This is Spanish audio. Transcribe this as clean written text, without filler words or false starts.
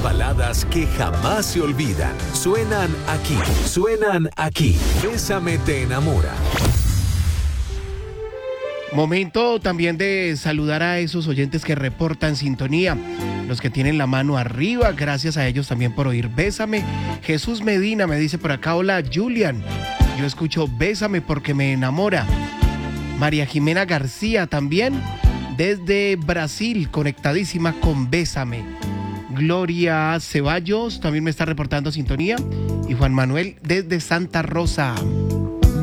baladas que jamás se olvidan. Suenan aquí. Bésame te enamora. Momento también de saludar a esos oyentes que reportan sintonía, los que tienen la mano arriba, gracias a ellos también por oír Bésame. Jesús Medina me dice por acá, hola Julian, yo escucho Bésame porque me enamora. María Jimena García también, desde Brasil, conectadísima con Bésame. Gloria Ceballos también me está reportando sintonía. Y Juan Manuel desde Santa Rosa.